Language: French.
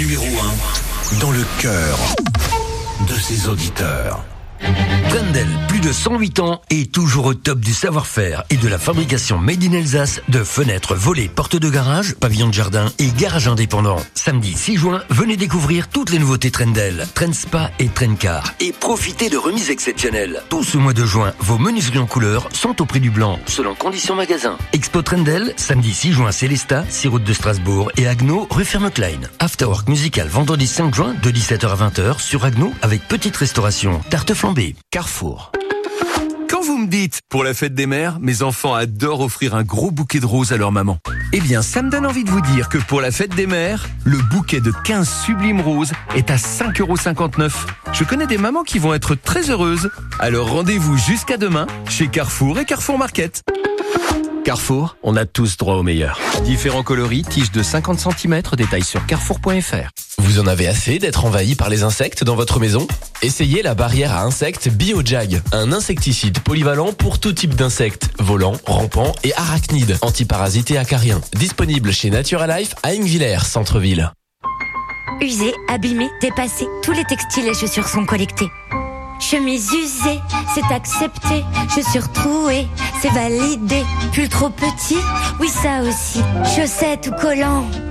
numéro 1 dans le cœur de ses auditeurs. Trendel, plus de 108 ans et toujours au top du savoir-faire et de la fabrication made in Alsace de fenêtres, volets, portes de garage, pavillons de jardin et garage indépendant. Samedi 6 juin, venez découvrir toutes les nouveautés Trendel, Trendspa et Trendcar et profitez de remises exceptionnelles. Tout ce mois de juin, vos menuiseries en couleur sont au prix du blanc, selon conditions magasin. Expo Trendel, samedi 6 juin Célestat, 6 route de Strasbourg et Agno, rue Ferme-Klein. Afterwork musical vendredi 5 juin de 17h à 20h sur Agno avec petite restauration, tarte flambée. Carrefour. Quand vous me dites, pour la fête des mères, mes enfants adorent offrir un gros bouquet de roses à leur maman. Eh bien, ça me donne envie de vous dire que pour la fête des mères, le bouquet de 15 sublimes roses est à 5,59 €. Je connais des mamans qui vont être très heureuses. Alors rendez-vous jusqu'à demain chez Carrefour et Carrefour Market. Carrefour, on a tous droit au meilleur. Différents coloris, tiges de 50 cm, détails sur carrefour.fr. Vous en avez assez d'être envahi par les insectes dans votre maison ? Essayez la barrière à insectes BioJag, un insecticide polyvalent pour tout type d'insectes, volants, rampants et arachnides, antiparasites et acariens. Disponible chez Naturalife à Ingvillers, centre-ville. Usés, abîmés, dépassés, tous les textiles et chaussures sont collectés. Chemise usée, c'est accepté. Chaussures trouées, c'est validé. Pull trop petit, oui ça aussi. Chaussettes ou collants,